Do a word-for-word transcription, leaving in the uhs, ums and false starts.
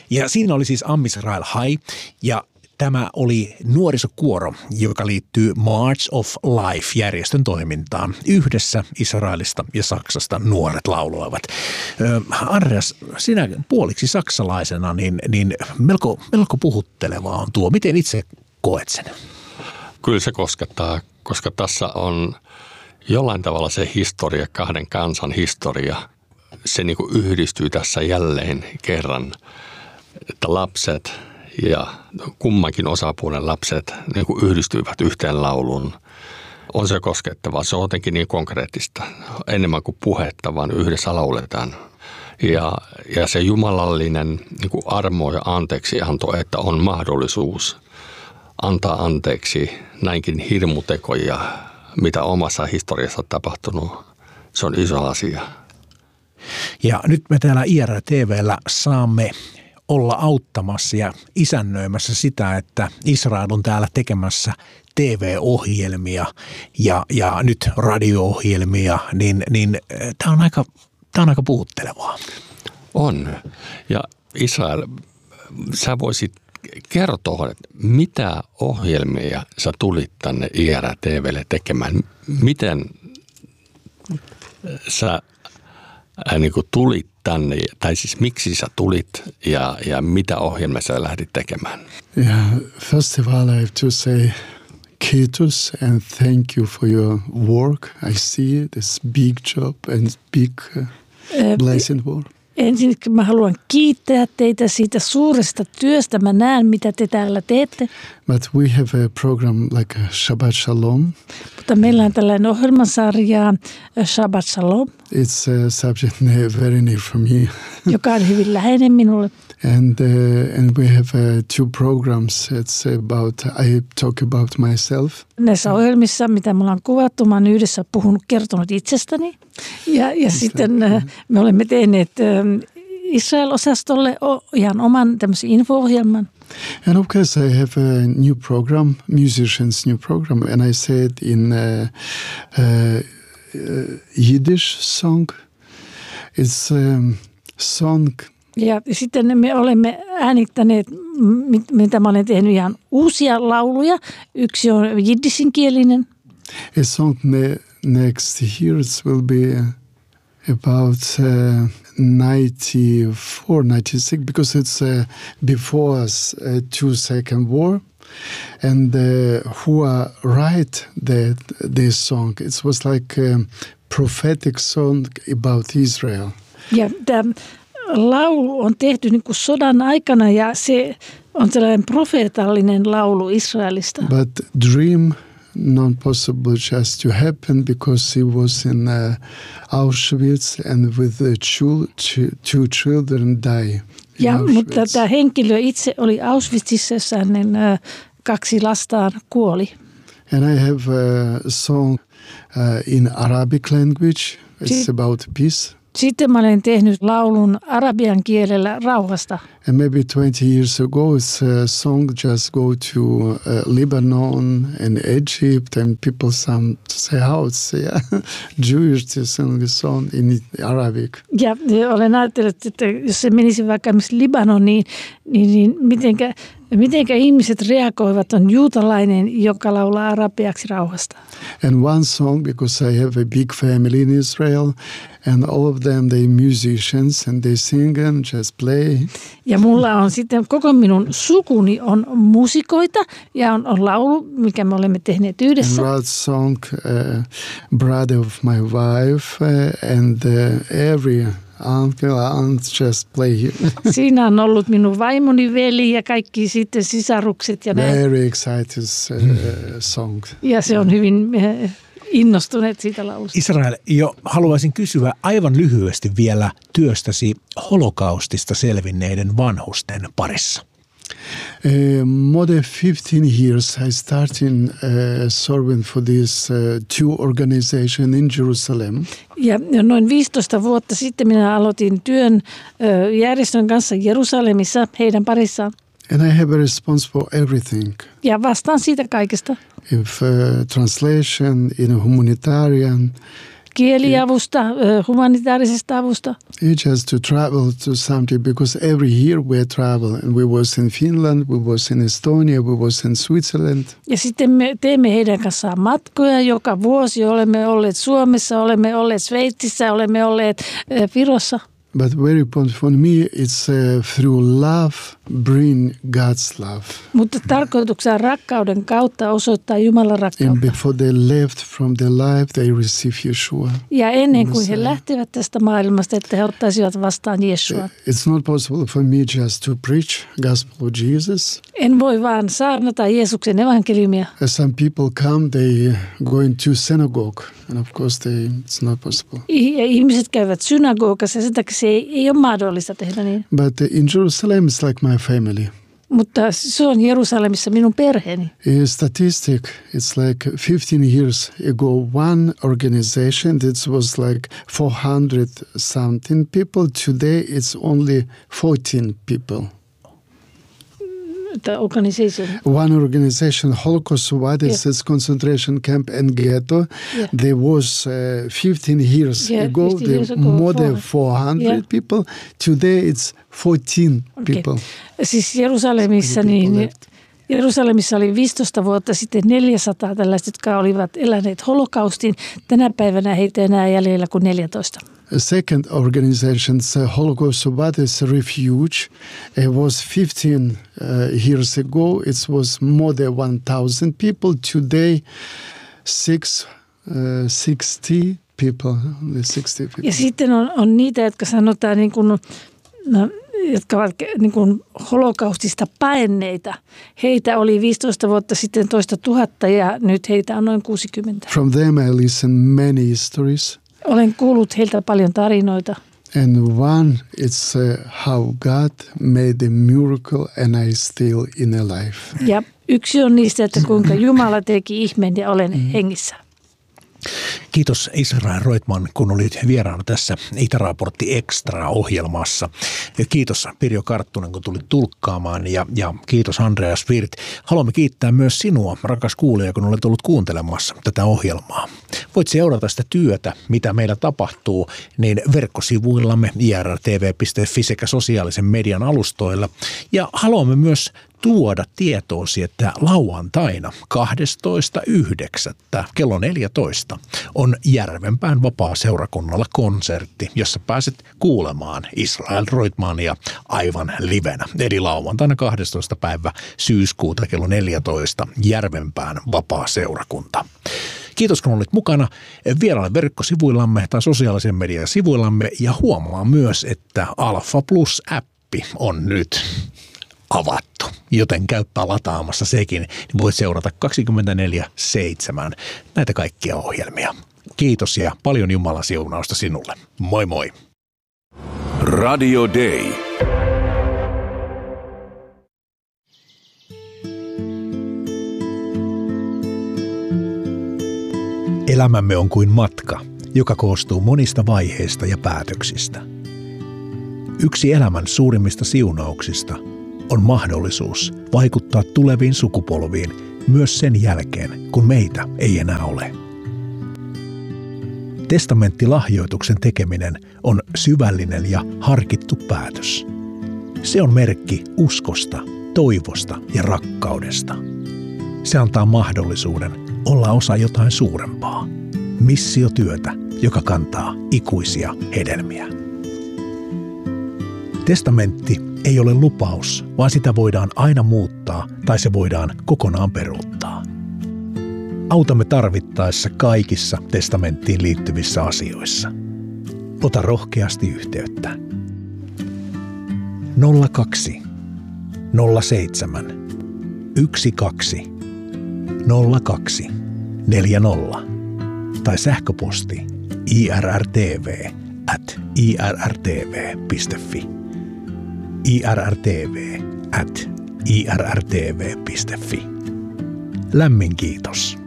Ja siinä oli siis Am Israel High ja tämä oli nuorisokuoro, joka liittyy March of Life-järjestön toimintaan. Yhdessä Israelista ja Saksasta nuoret lauloivat. Andreas, sinä puoliksi saksalaisena, niin, niin melko, melko puhuttelevaa on tuo. Miten itse koet sen? Kyllä se koskettaa, koska tässä on jollain tavalla se historia, kahden kansan historia. Se niin kuin yhdistyy tässä jälleen kerran, että lapset ja kummankin osapuolen lapset niin kuin yhdistyivät yhteen lauluun. On se koskettavaa. Se on jotenkin niin konkreettista. Enemmän kuin puhetta, vaan yhdessä lauletaan. Ja, ja se jumalallinen niin kuin armo ja anteeksianto, että on mahdollisuus antaa anteeksi näinkin hirmutekoja, mitä omassa historiassa on tapahtunut. Se on iso asia. Ja nyt me täällä I R T V:llä saamme olla auttamassa ja isännöimässä sitä, että Israel on täällä tekemässä T V-ohjelmia ja, ja nyt radio-ohjelmia, niin, niin tämä on aika, tämä on aika puhuttelevaa. On. Ja Israel, sä voisit kertoa, että mitä ohjelmia sä tulit tänne I R T V:lle tekemään? Miten sä äh, niin kuin tulit tänne, tai siis miksi sä tulit ja, ja mitä ohjelmia sä lähdit tekemään? Yeah, first of all I have to say kiitos and thank you for your work. I see this big job and big uh, blessed work. Ensinnäkin mä haluan kiittää teitä siitä suuresta työstä. Mä näen, mitä te täällä teette. But we have a program like Shabbat Shalom. Mutta meillä on tällainen ohjelmasarja Shabbat Shalom. It's a subject very near for me. Joka on hyvin läheinen minulle. And uh, and we have uh, two programs. It's about I talk about myself. Näissä ohjelmissa, mitä me ollaan kuvattu, mä oon yhdessä puhunut, kertonut itsestäni. Ja, ja sitten uh, me olemme tehneet uh, Israel-osastolle ihan oman tämmöisen info-ohjelman. And of course I have a new program, musicians new program, and I said in uh, uh, Yiddish song. It's a song. Ja sitten me olemme äänittäneet, mitä mä olen tehnyt, ihan uusia lauluja. Yksi on jiddisinkielinen. A song ne- next year will be about uh, ninety-four, ninety-six, because it's uh, before uh, two second war. And uh, who uh, write that this song? It was like a prophetic song about Israel. Ja tämä laulu on tehty niin kuin sodan aikana ja se on sellainen profeetallinen laulu Israelista. But dream not possible just to happen because he was in uh, Auschwitz and with the two, two children die. Ja, mutta tämä henkilö itse oli Auschwitzissa, jossa hänen uh, kaksi lastaan kuoli. And I have a song uh, in Arabic language. It's si- about peace. Sitten mä olen tehnyt laulun arabian kielellä rauhasta. And maybe twenty years ago, it's a song just go to uh, Lebanon and Egypt, and people some say how it's yeah, Jewish to sing the song in Arabic. Ja olen ajatellut, että jos se menisi vaikka esimerkiksi Libanoniin, niin, niin mitenkä, mitenkä ihmiset reagoivat, on juutalainen, joka laulaa arabiaksi rauhasta. And one song, because I have a big family in Israel, and all of them, they musicians, and they sing and just play. Ja mulla on sitten, koko minun sukuni on musikoita ja on, on laulu, mikä me olemme tehneet yhdessä. And wrote song, uh, brother of my wife, uh, and uh, every uncle, aunt just play here. Siinä on ollut minun vaimoni veli ja kaikki sitten sisarukset ja näin. Very excited uh, song. Ja se on hyvin uh, innostuneet siitä laulusta. Israel, jo haluaisin kysyä aivan lyhyesti vielä työstäsi holokaustista selvinneiden vanhusten parissa. Uh, more than fifteen years I started uh, serving for this uh, two organization in Jerusalem. Ja noin viisitoista vuotta sitten minä aloitin työn uh, järjestön kanssa Jerusalemissa heidän parissaan. And I have a response for everything. Ja vastaan siitä kaikesta. If uh, translation in humanitarian, kieliavusta, humanitaarisesta avusta. Each has to travel to something because every year we travel and we was in Finland, we was in Estonia, we was in Switzerland. Ja sitten me teemme heidän kanssaan matkoja joka vuosi. Olemme olleet Suomessa, olemme olleet Sveitsissä, olemme olleet Virossa. But very important for me, it's uh, through love, bring God's love. Mutta tarkoituksena rakkauden kautta osoittaa Jumalan rakkautta. And before they left from their life, they receive Yeshua. Ja ennen kuin he lähtevät tästä maailmasta, että he ottaisivat vastaan Jeshua. It's not possible for me just to preach gospel of Jesus. En voi vaan saarnata Jeesuksen evankeliumia. Some people come, they go into synagogue, and of course they, it's not possible. Ja ihmiset käyvät synagogassa, sen takia se ei, ei ole mahdollista tehdä niin. But in Jerusalem, it's like my family. Mutta se on Jerusalemissa minun perheeni. A statistic, it's like fifteen years ago, one organization that was like four hundred something people. Today it's only fourteen people. The organization. One organization, Holocaust Survivors yeah. Concentration Camp and Ghetto, yeah. there was uh, fifteen years yeah, ago, fifteen there years ago, more four. than four hundred yeah. people. Today it's fourteen okay. people. Siis Jerusalemissa, niin, Jerusalemissa oli viisitoista vuotta sitten neljäsataa tällaista, jotka olivat eläneet holokaustin. Tänä päivänä heitä enää jäljellä kuin neljätoista. A second organization, the Holocaust Survivors Refuge, it was fifteen uh, years ago. It was more than one thousand people. Today, six, uh, sixty people. sixty people. Ja sitten on, on niitä, jotka sanotaan niin kuin, no, jotka ovat niin kuin holokaustista paenneita. Heitä oli viisitoista vuotta sitten toista tuhatta ja nyt heitä on noin kuusikymmentä. From them I listen many stories. Olen kuullut heiltä paljon tarinoita. And one, it's uh, how God made a miracle and I still in a life. Ja yksi on niistä, että kuinka Jumala teki ihmeen ja olen hengissä. Kiitos Israel Roitman, kun olit vieraana tässä Itäraportti Extra-ohjelmassa. Ja kiitos Pirjo Karttunen, kun tulit tulkkaamaan ja, ja kiitos Andreas Wirth. Haluamme kiittää myös sinua, rakas kuulija, kun olet ollut kuuntelemassa tätä ohjelmaa. Voit seurata sitä työtä, mitä meillä tapahtuu, niin verkkosivuillamme i r r t v piste f i sekä sosiaalisen median alustoilla. Ja haluamme myös tuoda tietoosi, että lauantaina kahdestoista yhdeksättä kello neljätoista on Järvenpään vapaa-seurakunnalla konsertti, jossa pääset kuulemaan Israel Roitmania aivan livenä. Eli lauantaina kahdestoista päivä syyskuuta kello neljätoista Järvenpään vapaa-seurakunta. Kiitos, kun olit mukana. Vieraille verkkosivuillamme tai sosiaalisen median sivuillamme ja huomaa myös, että Alfa Plus-appi on nyt avattu, joten käyppää lataamassa sekin, niin voit seurata kaksikymmentäneljä seitsemän näitä kaikkia ohjelmia. Kiitos ja paljon Jumalan siunausta sinulle. Moi moi! Radio Day. Elämämme on kuin matka, joka koostuu monista vaiheista ja päätöksistä. Yksi elämän suurimmista siunauksista on mahdollisuus vaikuttaa tuleviin sukupolviin myös sen jälkeen, kun meitä ei enää ole. Testamenttilahjoituksen tekeminen on syvällinen ja harkittu päätös. Se on merkki uskosta, toivosta ja rakkaudesta. Se antaa mahdollisuuden olla osa jotain suurempaa. Missiotyötä, joka kantaa ikuisia hedelmiä. Testamentti ei ole lupaus, vaan sitä voidaan aina muuttaa tai se voidaan kokonaan peruuttaa. Autamme tarvittaessa kaikissa testamenttiin liittyvissä asioissa. Ota rohkeasti yhteyttä. nolla kaksi nolla seitsemän yksi kaksi nolla kaksi neljä nolla tai sähköposti irrtv at irrtv piste fi. irrtv at irrtv piste fi. Lämmin kiitos.